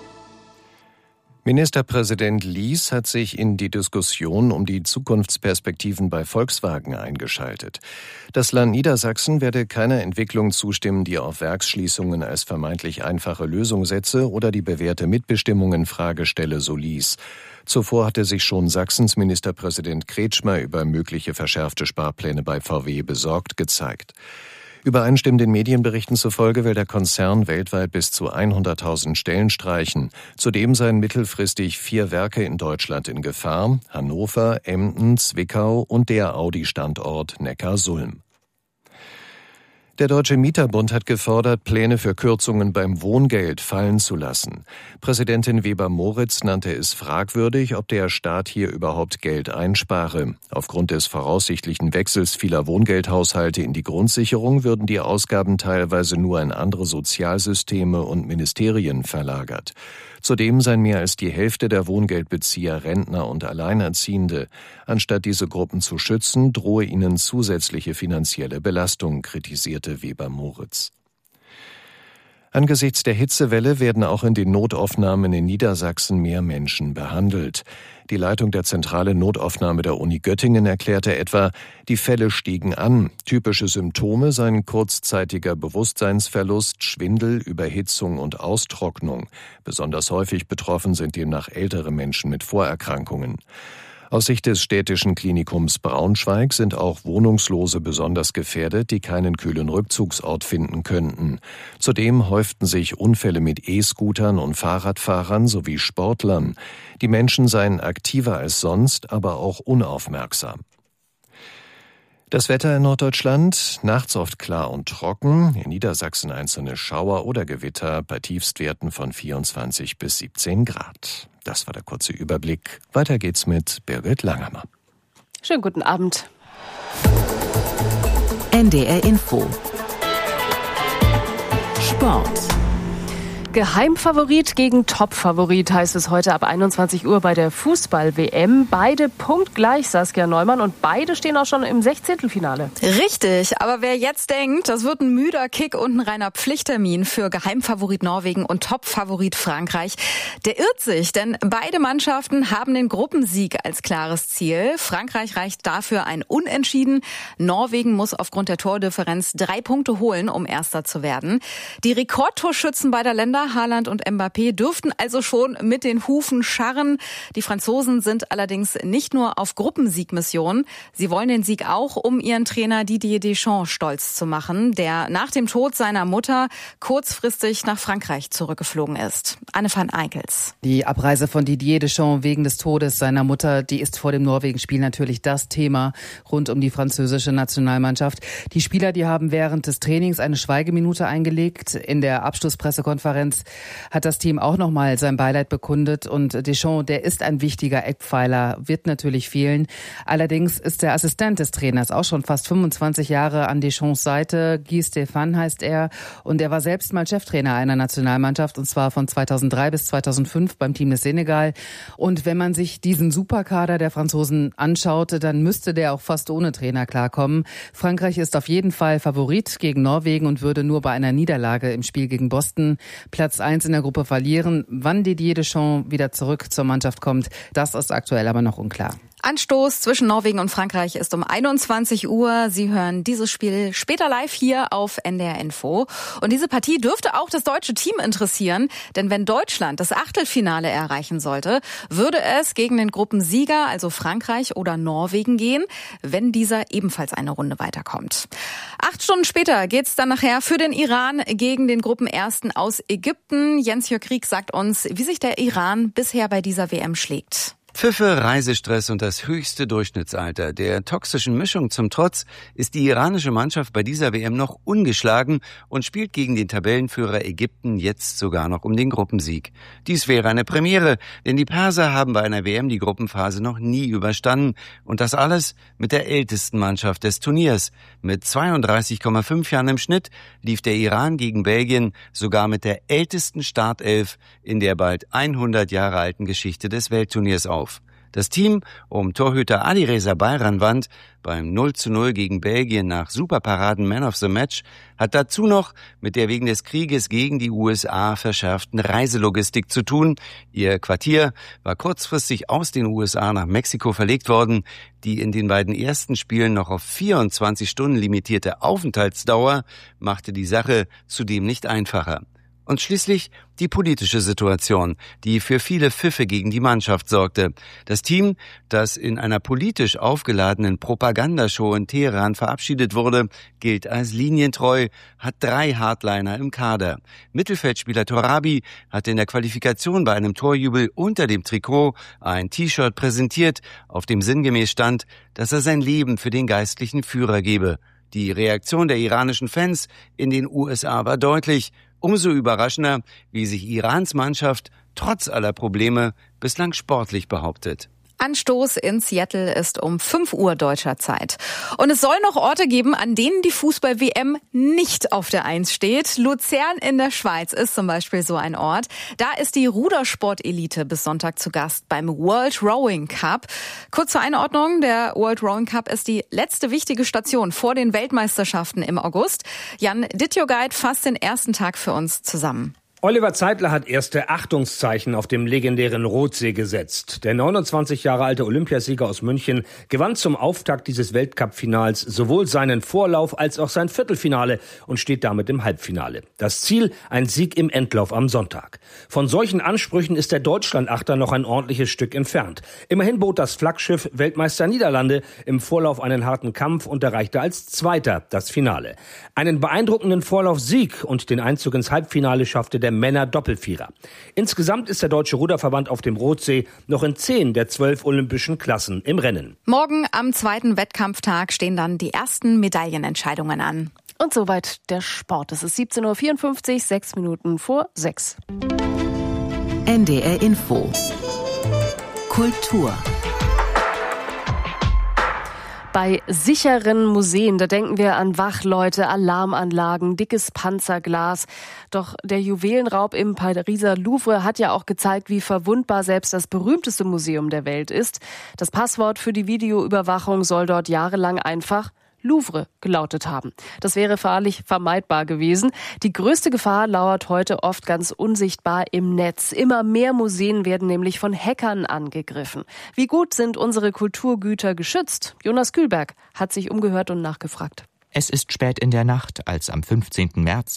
Ministerpräsident Lies hat sich in die Diskussion um die Zukunftsperspektiven bei Volkswagen eingeschaltet. Das Land Niedersachsen werde keiner Entwicklung zustimmen, die auf Werksschließungen als vermeintlich einfache Lösung setze oder die bewährte Mitbestimmung in Frage stelle, so Lies. Zuvor hatte sich schon Sachsens Ministerpräsident Kretschmer über mögliche verschärfte Sparpläne bei VW besorgt gezeigt. Übereinstimmenden Medienberichten zufolge will der Konzern weltweit bis zu 100.000 Stellen streichen. Zudem seien mittelfristig 4 Werke in Deutschland in Gefahr: Hannover, Emden, Zwickau und der Audi-Standort Neckarsulm. Der Deutsche Mieterbund hat gefordert, Pläne für Kürzungen beim Wohngeld fallen zu lassen. Präsidentin Weber-Moritz nannte es fragwürdig, ob der Staat hier überhaupt Geld einspare. Aufgrund des voraussichtlichen Wechsels vieler Wohngeldhaushalte in die Grundsicherung würden die Ausgaben teilweise nur in andere Sozialsysteme und Ministerien verlagert. Zudem seien mehr als die Hälfte der Wohngeldbezieher Rentner und Alleinerziehende. Anstatt diese Gruppen zu schützen, drohe ihnen zusätzliche finanzielle Belastung, kritisierte Weber-Moritz. Angesichts der Hitzewelle werden auch in den Notaufnahmen in Niedersachsen mehr Menschen behandelt. Die Leitung der zentralen Notaufnahme der Uni Göttingen erklärte etwa, die Fälle stiegen an. Typische Symptome seien kurzzeitiger Bewusstseinsverlust, Schwindel, Überhitzung und Austrocknung. Besonders häufig betroffen sind demnach ältere Menschen mit Vorerkrankungen. Aus Sicht des städtischen Klinikums Braunschweig sind auch Wohnungslose besonders gefährdet, die keinen kühlen Rückzugsort finden könnten. Zudem häuften sich Unfälle mit E-Scootern und Fahrradfahrern sowie Sportlern. Die Menschen seien aktiver als sonst, aber auch unaufmerksam. Das Wetter in Norddeutschland, nachts oft klar und trocken, in Niedersachsen einzelne Schauer oder Gewitter bei Tiefstwerten von 24 bis 17 Grad. Das war der kurze Überblick. Weiter geht's mit Birgit Langhammer. Schönen guten Abend. NDR Info. Sport. Geheimfavorit gegen Topfavorit heißt es heute ab 21 Uhr bei der Fußball-WM. Beide punktgleich, Saskia Neumann, und beide stehen auch schon im 16. Richtig, aber wer jetzt denkt, das wird ein müder Kick und ein reiner Pflichttermin für Geheimfavorit Norwegen und Topfavorit Frankreich, der irrt sich, denn beide Mannschaften haben den Gruppensieg als klares Ziel. Frankreich reicht dafür ein Unentschieden. Norwegen muss aufgrund der Tordifferenz 3 Punkte holen, um Erster zu werden. Die Rekordtorschützen beider Länder Müller, Haaland und Mbappé dürften also schon mit den Hufen scharren. Die Franzosen sind allerdings nicht nur auf Gruppensiegmission. Sie wollen den Sieg auch, um ihren Trainer Didier Deschamps stolz zu machen, der nach dem Tod seiner Mutter kurzfristig nach Frankreich zurückgeflogen ist. Anne van Eickels. Die Abreise von Didier Deschamps wegen des Todes seiner Mutter, die ist vor dem Norwegen-Spiel natürlich das Thema rund um die französische Nationalmannschaft. Die Spieler, die haben während des Trainings eine Schweigeminute eingelegt. In der Abschlusspressekonferenz hat das Team auch nochmal sein Beileid bekundet. Und Deschamps, der ist ein wichtiger Eckpfeiler, wird natürlich fehlen. Allerdings ist der Assistent des Trainers auch schon fast 25 Jahre an Deschamps Seite. Guy Stéphane heißt er. Und er war selbst mal Cheftrainer einer Nationalmannschaft, und zwar von 2003 bis 2005 beim Team des Senegal. Und wenn man sich diesen Superkader der Franzosen anschaute, dann müsste der auch fast ohne Trainer klarkommen. Frankreich ist auf jeden Fall Favorit gegen Norwegen und würde nur bei einer Niederlage im Spiel gegen Boston Platz 1 in der Gruppe verlieren. Wann Didier Deschamps wieder zurück zur Mannschaft kommt, das ist aktuell aber noch unklar. Anstoß zwischen Norwegen und Frankreich ist um 21 Uhr. Sie hören dieses Spiel später live hier auf NDR Info. Und diese Partie dürfte auch das deutsche Team interessieren, denn wenn Deutschland das Achtelfinale erreichen sollte, würde es gegen den Gruppensieger, also Frankreich oder Norwegen, gehen, wenn dieser ebenfalls eine Runde weiterkommt. 8 Stunden später geht's dann nachher für den Iran gegen den Gruppenersten aus Ägypten. Jens-Jörg Krieg sagt uns, wie sich der Iran bisher bei dieser WM schlägt. Pfiffe, Reisestress und das höchste Durchschnittsalter. Der toxischen Mischung zum Trotz ist die iranische Mannschaft bei dieser WM noch ungeschlagen und spielt gegen den Tabellenführer Ägypten jetzt sogar noch um den Gruppensieg. Dies wäre eine Premiere, denn die Perser haben bei einer WM die Gruppenphase noch nie überstanden und das alles mit der ältesten Mannschaft des Turniers. Mit 32,5 Jahren im Schnitt lief der Iran gegen Belgien sogar mit der ältesten Startelf in der bald 100 Jahre alten Geschichte des Weltturniers auf. Das Team um Torhüter Alireza Bayramwand beim 0:0 gegen Belgien nach Superparaden Man of the Match hat dazu noch mit der wegen des Krieges gegen die USA verschärften Reiselogistik zu tun. Ihr Quartier war kurzfristig aus den USA nach Mexiko verlegt worden. Die in den beiden ersten Spielen noch auf 24 Stunden limitierte Aufenthaltsdauer machte die Sache zudem nicht einfacher. Und schließlich die politische Situation, die für viele Pfiffe gegen die Mannschaft sorgte. Das Team, das in einer politisch aufgeladenen Propagandashow in Teheran verabschiedet wurde, gilt als linientreu, hat 3 Hardliner im Kader. Mittelfeldspieler Torabi hat in der Qualifikation bei einem Torjubel unter dem Trikot ein T-Shirt präsentiert, auf dem sinngemäß stand, dass er sein Leben für den geistlichen Führer gebe. Die Reaktion der iranischen Fans in den USA war deutlich. Umso überraschender, wie sich Irans Mannschaft trotz aller Probleme bislang sportlich behauptet. Anstoß in Seattle ist um 5 Uhr deutscher Zeit. Und es soll noch Orte geben, an denen die Fußball-WM nicht auf der 1 steht. Luzern in der Schweiz ist zum Beispiel so ein Ort. Da ist die Rudersport-Elite bis Sonntag zu Gast beim World Rowing Cup. Kurz zur Einordnung, der World Rowing Cup ist die letzte wichtige Station vor den Weltmeisterschaften im August. Jan Dittjoguide fasst den ersten Tag für uns zusammen. Oliver Zeitler hat erste Achtungszeichen auf dem legendären Rothsee gesetzt. Der 29 Jahre alte Olympiasieger aus München gewann zum Auftakt dieses Weltcup-Finals sowohl seinen Vorlauf als auch sein Viertelfinale und steht damit im Halbfinale. Das Ziel, ein Sieg im Endlauf am Sonntag. Von solchen Ansprüchen ist der Deutschlandachter noch ein ordentliches Stück entfernt. Immerhin bot das Flaggschiff Weltmeister Niederlande im Vorlauf einen harten Kampf und erreichte als Zweiter das Finale. Einen beeindruckenden Vorlaufsieg und den Einzug ins Halbfinale schaffte der Männer-Doppelvierer. Insgesamt ist der Deutsche Ruderverband auf dem Rothsee noch in 10 der 12 olympischen Klassen im Rennen. Morgen am zweiten Wettkampftag stehen dann die ersten Medaillenentscheidungen an. Und soweit der Sport. Es ist 17.54 Uhr, 6 Minuten vor 6. NDR Info. Kultur. Bei sicheren Museen, da denken wir an Wachleute, Alarmanlagen, dickes Panzerglas. Doch der Juwelenraub im Pariser Louvre hat ja auch gezeigt, wie verwundbar selbst das berühmteste Museum der Welt ist. Das Passwort für die Videoüberwachung soll dort jahrelang einfach Louvre gelautet haben. Das wäre wahrlich vermeidbar gewesen. Die größte Gefahr lauert heute oft ganz unsichtbar im Netz. Immer mehr Museen werden nämlich von Hackern angegriffen. Wie gut sind unsere Kulturgüter geschützt? Jonas Kühlberg hat sich umgehört und nachgefragt. Es ist spät in der Nacht, als am 15. März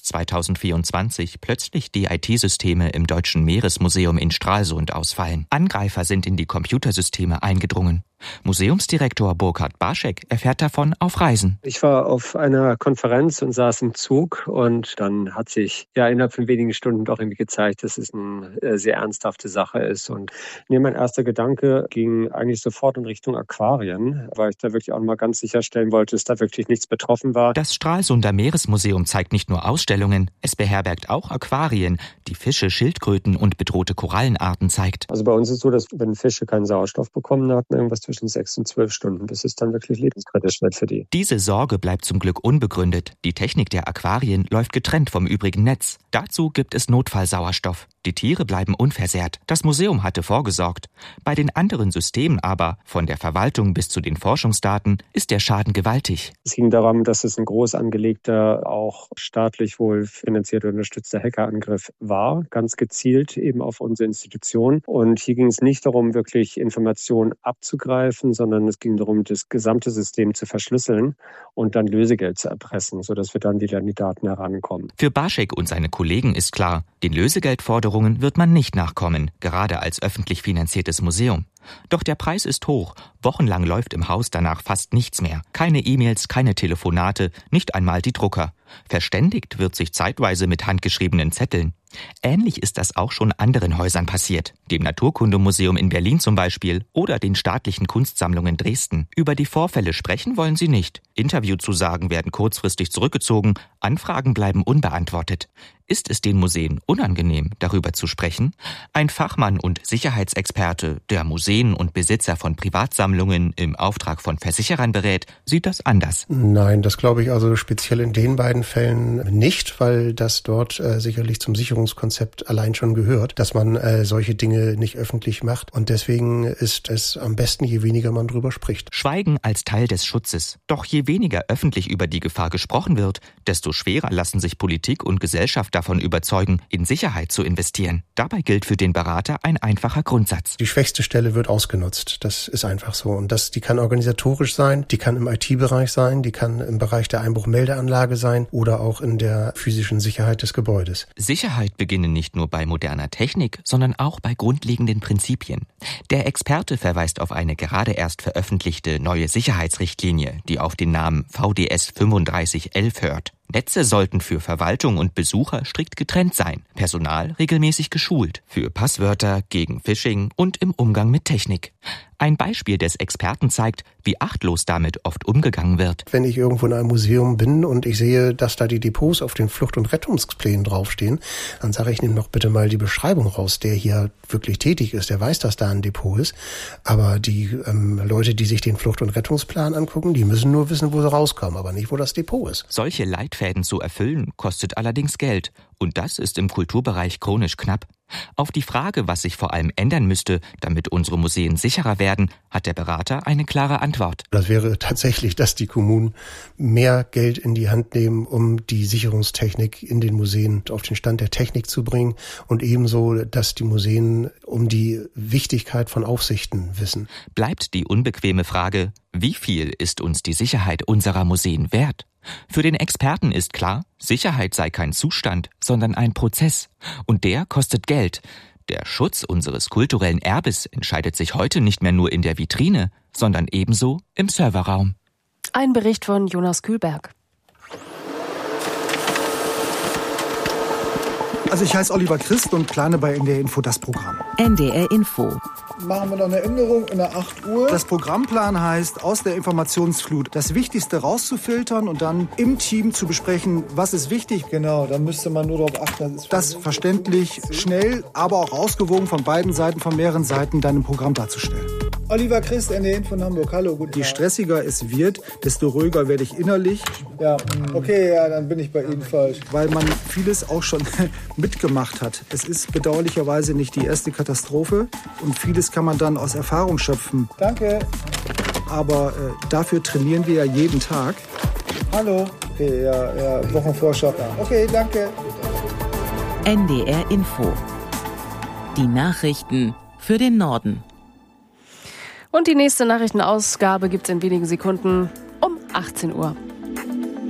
2024 plötzlich die IT-Systeme im Deutschen Meeresmuseum in Stralsund ausfallen. Angreifer sind in die Computersysteme eingedrungen. Museumsdirektor Burkhard Barschek erfährt davon auf Reisen. Ich war auf einer Konferenz und saß im Zug und dann hat sich innerhalb von wenigen Stunden doch irgendwie gezeigt, dass es eine sehr ernsthafte Sache ist. Und mein erster Gedanke ging eigentlich sofort in Richtung Aquarien, weil ich da wirklich auch mal ganz sicherstellen wollte, dass da wirklich nichts betroffen war. Das Stralsunder Meeresmuseum zeigt nicht nur Ausstellungen, es beherbergt auch Aquarien, die Fische, Schildkröten und bedrohte Korallenarten zeigt. Also bei uns ist es so, dass wenn Fische keinen Sauerstoff bekommen, dann hat man irgendwas zwischen 6 und 12 Stunden, bis es dann wirklich lebenskritisch wird für die. Diese Sorge bleibt zum Glück unbegründet. Die Technik der Aquarien läuft getrennt vom übrigen Netz. Dazu gibt es Notfallsauerstoff. Die Tiere bleiben unversehrt. Das Museum hatte vorgesorgt. Bei den anderen Systemen aber, von der Verwaltung bis zu den Forschungsdaten, ist der Schaden gewaltig. Es ging darum, dass es ein groß angelegter, auch staatlich wohl finanzierter unterstützter Hackerangriff war, ganz gezielt eben auf unsere Institution. Und hier ging es nicht darum, wirklich Informationen abzugreifen, sondern es ging darum, das gesamte System zu verschlüsseln und dann Lösegeld zu erpressen, sodass wir dann wieder an die Daten herankommen. Für Barschek und seine Kollegen ist klar, den Lösegeldforderungen wird man nicht nachkommen, gerade als öffentlich finanziertes Museum. Doch der Preis ist hoch. Wochenlang läuft im Haus danach fast nichts mehr. Keine E-Mails, keine Telefonate, nicht einmal die Drucker. Verständigt wird sich zeitweise mit handgeschriebenen Zetteln. Ähnlich ist das auch schon anderen Häusern passiert. Dem Naturkundemuseum in Berlin zum Beispiel oder den staatlichen Kunstsammlungen Dresden. Über die Vorfälle sprechen wollen sie nicht. Interviewzusagen werden kurzfristig zurückgezogen, Anfragen bleiben unbeantwortet. Ist es den Museen unangenehm, darüber zu sprechen? Ein Fachmann und Sicherheitsexperte, der Museen und Besitzer von Privatsammlungen im Auftrag von Versicherern berät, sieht das anders. Nein, das glaube ich also speziell in den beiden Fällen nicht, weil das dort sicherlich zum Sicherungskonzept allein schon gehört, dass man solche Dinge nicht öffentlich macht. Und deswegen ist es am besten, je weniger man drüber spricht. Schweigen als Teil des Schutzes. Doch je weniger öffentlich über die Gefahr gesprochen wird, desto schwerer lassen sich Politik und Gesellschaft davon überzeugen, in Sicherheit zu investieren. Dabei gilt für den Berater ein einfacher Grundsatz. Die schwächste Stelle wird ausgenutzt. Das ist einfach so. Und die kann organisatorisch sein, die kann im IT-Bereich sein, die kann im Bereich der Einbruchmeldeanlage sein oder auch in der physischen Sicherheit des Gebäudes. Sicherheit beginnt nicht nur bei moderner Technik, sondern auch bei grundlegenden Prinzipien. Der Experte verweist auf eine gerade erst veröffentlichte neue Sicherheitsrichtlinie, die auf den Namen VDS 3511 hört. Netze sollten für Verwaltung und Besucher strikt getrennt sein, Personal regelmäßig geschult, für Passwörter, gegen Phishing und im Umgang mit Technik. Ein Beispiel des Experten zeigt, wie achtlos damit oft umgegangen wird. Wenn ich irgendwo in einem Museum bin und ich sehe, dass da die Depots auf den Flucht- und Rettungsplänen draufstehen, dann sage ich, nimm doch bitte mal die Beschreibung raus. Der hier wirklich tätig ist, der weiß, dass da ein Depot ist. Aber die Leute, die sich den Flucht- und Rettungsplan angucken, die müssen nur wissen, wo sie rauskommen, aber nicht, wo das Depot ist. Solche Leitfäden zu erfüllen, kostet allerdings Geld. Und das ist im Kulturbereich chronisch knapp. Auf die Frage, was sich vor allem ändern müsste, damit unsere Museen sicherer werden, hat der Berater eine klare Antwort. Das wäre tatsächlich, dass die Kommunen mehr Geld in die Hand nehmen, um die Sicherungstechnik in den Museen auf den Stand der Technik zu bringen und ebenso, dass die Museen um die Wichtigkeit von Aufsichten wissen. Bleibt die unbequeme Frage, wie viel ist uns die Sicherheit unserer Museen wert? Für den Experten ist klar, Sicherheit sei kein Zustand, sondern ein Prozess. Und der kostet Geld. Der Schutz unseres kulturellen Erbes entscheidet sich heute nicht mehr nur in der Vitrine, sondern ebenso im Serverraum. Ein Bericht von Jonas Kühlberg. Also ich heiße Oliver Christ und plane bei NDR Info das Programm. NDR Info. Machen wir noch eine Änderung in der 8 Uhr. Das Programmplan heißt, aus der Informationsflut das Wichtigste rauszufiltern und dann im Team zu besprechen, was ist wichtig. Genau, da müsste man nur darauf achten. Das verständlich, schnell, aber auch ausgewogen von beiden Seiten, von mehreren Seiten dann im Programm darzustellen. Oliver Christ, NDR Info von Hamburg. Hallo, guten Tag. Je stressiger es wird, desto ruhiger werde ich innerlich. Ja, okay, ja, dann bin ich bei Ihnen falsch. Weil man vieles auch schon mitgemacht hat. Es ist bedauerlicherweise nicht die erste Katastrophe und vieles kann man dann aus Erfahrung schöpfen. Danke. Aber dafür trainieren wir ja jeden Tag. Hallo. Okay, ja, Wochenvorschau. Okay, danke. NDR Info. Die Nachrichten für den Norden. Und die nächste Nachrichtenausgabe gibt's in wenigen Sekunden um 18 Uhr.